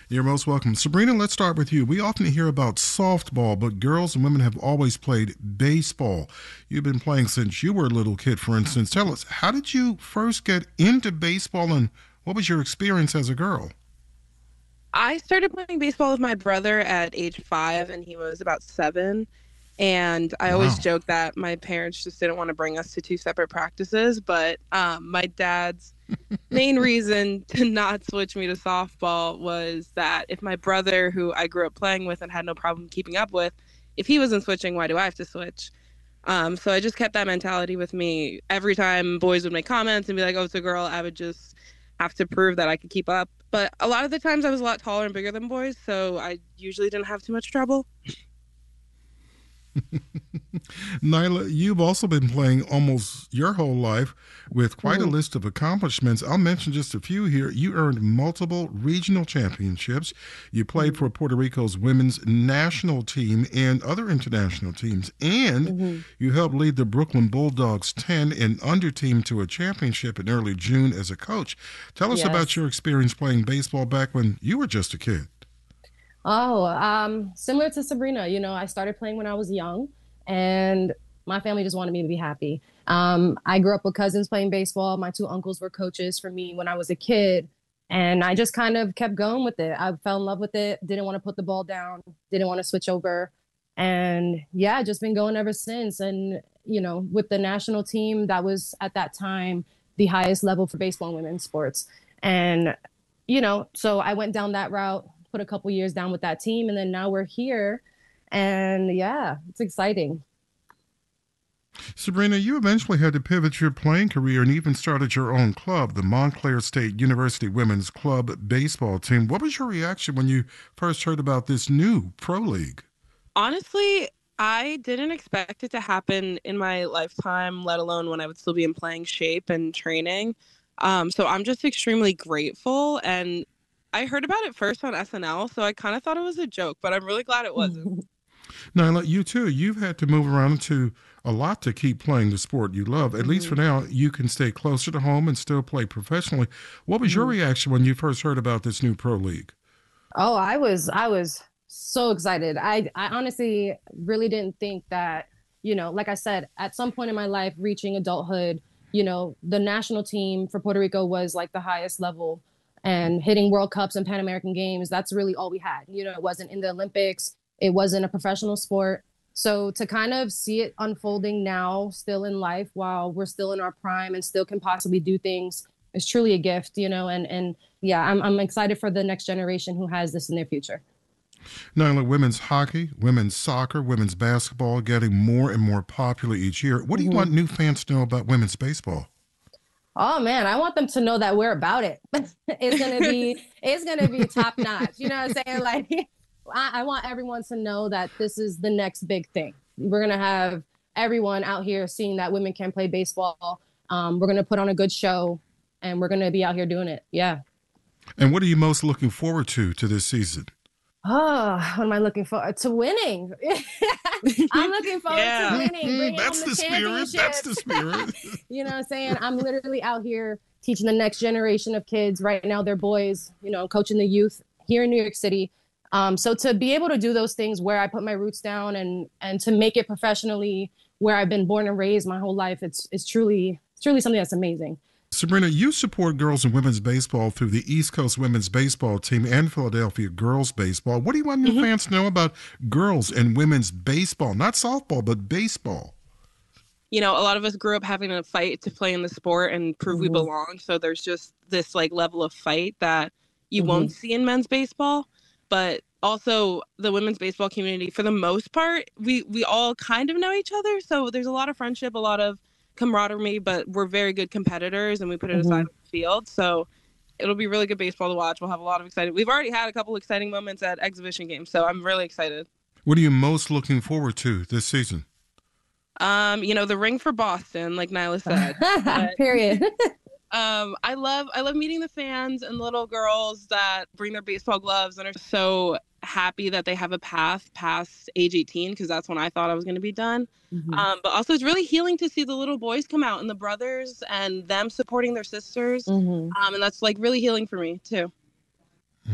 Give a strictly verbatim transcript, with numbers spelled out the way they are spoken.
You're most welcome. Sabrina, let's start with you. We often hear about softball, but girls and women have always played baseball. You've been playing since you were a little kid, for instance. Tell us, how did you first get into baseball and what was your experience as a girl? I started playing baseball with my brother at age five, and he was about seven. And I always Wow. joke that my parents just didn't want to bring us to two separate practices. But um, my dad's main reason to not switch me to softball was that if my brother, who I grew up playing with and had no problem keeping up with, if he wasn't switching, why do I have to switch? Um, so I just kept that mentality with me. Every time boys would make comments and be like, oh, it's a girl, I would just have to prove that I could keep up. But a lot of the times I was a lot taller and bigger than boys, so I usually didn't have too much trouble. Nyla, you've also been playing almost your whole life with quite a Mhm. list of accomplishments. I'll mention just a few here. You earned multiple regional championships. You played for Puerto Rico's women's national team and other international teams. And Mhm. you helped lead the Brooklyn Bulldogs ten and under team to a championship in early June as a coach. Tell us about Yes. your experience playing baseball back when you were just a kid. Oh, um, similar to Sabrina, you know, I started playing when I was young, and my family just wanted me to be happy. Um, I grew up with cousins playing baseball. My two uncles were coaches for me when I was a kid, and I just kind of kept going with it. I fell in love with it, didn't want to put the ball down, didn't want to switch over. And yeah, just been going ever since. And, you know, with the national team, that was at that time the highest level for baseball and women's sports. And, you know, so I went down that route, put a couple years down with that team, and then now we're here. And yeah, it's exciting. Sabrina, you eventually had to pivot your playing career and even started your own club, the Montclair State University Women's Club baseball team. What was your reaction when you first heard about this new pro league? Honestly, I didn't expect it to happen in my lifetime, let alone when I would still be in playing shape and training. Um, so I'm just extremely grateful. And I heard about it first on S N L, so I kind of thought it was a joke, but I'm really glad it wasn't. Now, you too, you've had to move around to a lot to keep playing the sport you love. At least for Mhm. now, you can stay closer to home and still play professionally. What was your Mhm. reaction when you first heard about this new pro league? Oh, I was I was so excited. I I honestly really didn't think that, you know, like I said, at some point in my life, reaching adulthood, you know, the national team for Puerto Rico was like the highest level, and hitting World Cups and Pan American Games, that's really all we had. You know, it wasn't in the Olympics, it wasn't a professional sport. So to kind of see it unfolding now, still in life, while we're still in our prime and still can possibly do things, is truly a gift, you know, and and yeah, I'm I'm excited for the next generation who has this in their future. Not only women's hockey, women's soccer, women's basketball getting more and more popular each year. What do you Hmm. want new fans to know about women's baseball? Oh man, I want them to know that we're about it. It's gonna be it's gonna be top notch. You know what I'm saying? Like I, I want everyone to know that this is the next big thing. We're gonna have everyone out here seeing that women can play baseball. Um, we're gonna put on a good show, and we're gonna be out here doing it. Yeah. And what are you most looking forward to to this season? Oh, what am I looking for? To winning. I'm looking forward to Yeah. winning, bringing That's home the the spirit. That's the championships. spirit. You know what I'm saying? I'm literally out here teaching the next generation of kids. Right now, they're boys, you know, coaching the youth here in New York City. Um, so to be able to do those things where I put my roots down and and to make it professionally where I've been born and raised my whole life, it's it's truly it's truly something that's amazing. Sabrina, you support girls and women's baseball through the East Coast women's baseball team and Philadelphia girls baseball. What do you want new Mhm. fans to know about girls and women's baseball? Not softball, but baseball. You know, a lot of us grew up having to fight to play in the sport and prove we Hmm. belong. So there's just this like level of fight that you Hmm. won't see in men's baseball. But also the women's baseball community, for the most part, we we all kind of know each other. So there's a lot of friendship, a lot of camaraderie, but we're very good competitors and we put it aside Hmm. on the field. So it'll be really good baseball to watch. We'll have a lot of exciting. We've already had a couple exciting moments at exhibition games, so I'm really excited. What are you most looking forward to this season? Um, you know, the ring for Boston, like Nyla said. But Period. um, I love I love meeting the fans and little girls that bring their baseball gloves and are so happy that they have a path past age eighteen, because that's when I thought I was going to be done. Hmm. Um, but also it's really healing to see the little boys come out and the brothers and them supporting their sisters. Hmm. Um, and that's like really healing for me too.